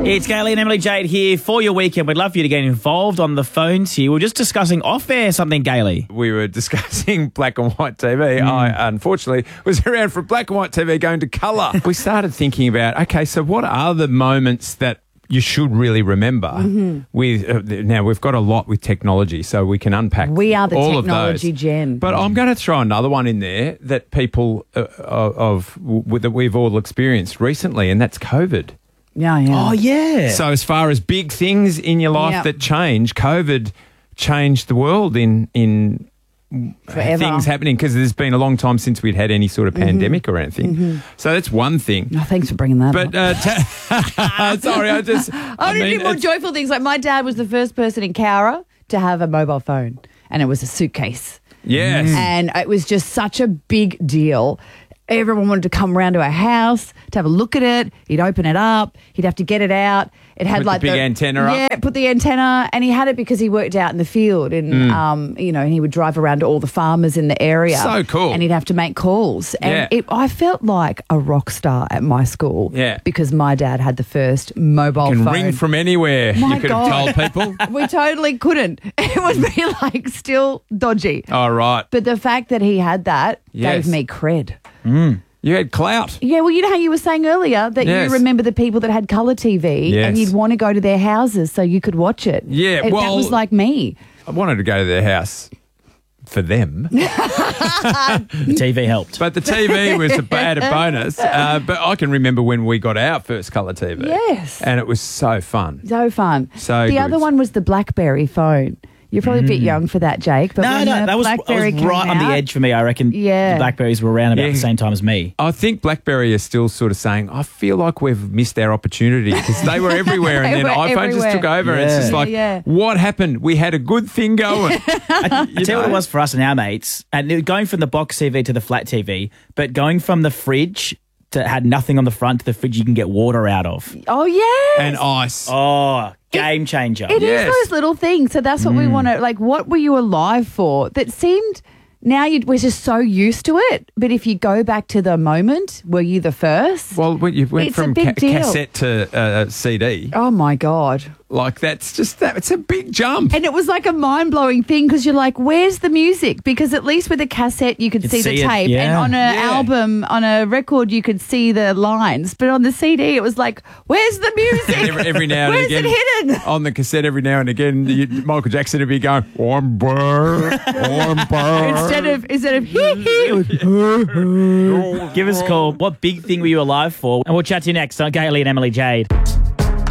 It's Gayley and Emily Jade here for your weekend. We'd love for you to get involved on the phones here. We were just discussing off-air something, Gayley. We were discussing black and white TV. I, unfortunately, was around for black and white TV going to colour. We started thinking about, okay, so what are the moments that you should really remember with now we've got a lot with technology, so we can unpack We are the all technology of those. gen. But I'm going to throw another one in there that people that we've all experienced recently, and that's COVID. Yeah. Oh, yeah. So as far as big things in your life Yep. that change, COVID changed the world in Forever. things happening, because there's been a long time since we'd had any sort of pandemic or anything. So that's one thing. Oh, thanks for bringing that But up. sorry, I Only more joyful things. Like my dad was the first person in Cowra to have a mobile phone, and it was a suitcase. yes. And it was just such a big deal. Everyone wanted to come around to our house to have a look at it. He'd open it up. He'd have to get it out. It had Put the like big antenna up? Yeah, put the antenna. And he had it because he worked out in the field, and and he would drive around to all the farmers in the area. So cool. And he'd have to make calls. And Yeah. I felt like a rock star at my school. Yeah. Because my dad had the first mobile Can phone. ring from anywhere. My You could God. have told people. We totally couldn't. It would be like still dodgy. Oh, right. But the fact that he had that Yes. gave me cred. You had clout. Yeah, well, you know how you were saying earlier that Yes. you remember the people that had colour TV Yes. and you'd want to go to their houses so you could watch it. Yeah, that well- was like me. I wanted to go to their house for them. The TV helped. But the TV was a bonus. But I can remember when we got our first colour TV. Yes. And it was so fun. So fun. So the good. other one was the BlackBerry phone. You're probably a bit young for that, Jake. But No, when the that was BlackBerry came right on the out- edge for me. I reckon Yeah. the Blackberries were around about Yeah. the same time as me. I think BlackBerry is still sort of saying, I feel like we've missed our opportunity, because they were everywhere and They then were iPhone just everywhere. took over. And it's Yeah. just like, Yeah. what happened? We had a good thing going. I tell you what it was for us and our mates, and going from the box TV to the flat TV, but going from the fridge to had nothing on the front to the fridge you can get water out of. Oh, yeah. And ice. Oh, game changer. It is Yes. those little things. So that's what we want to, like, what were you alive for? That seemed, now we're just so used to it. But if you go back to the moment, were you the first? Well, when you went It's a from big deal. cassette to CD, Oh, my God. like that's just that. It's a big jump. And it was like a mind-blowing thing because you're like, where's the music? Because at least with a cassette, you could You'd see the see it, tape. yeah. And on an Yeah. album, on a record, you could see the lines. But on the CD, it was like, where's the music? Every now and Where's again, it hidden? on the cassette, every now and again, Michael Jackson would be going, "I'm burr, I'm burr." Instead of hee hee, it was Give us a call. What big thing were you alive for? And we'll chat to you next on Gayley and Emily Jade.